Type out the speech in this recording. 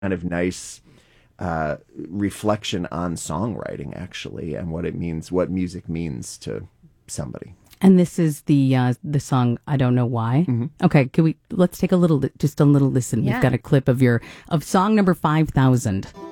kind of nice reflection on songwriting, actually, and what it means, what music means to somebody. And this is the song "I Don't Know Why." Mm-hmm. Okay, let's take just a little listen. Yeah. We've got a clip of song number 5,000.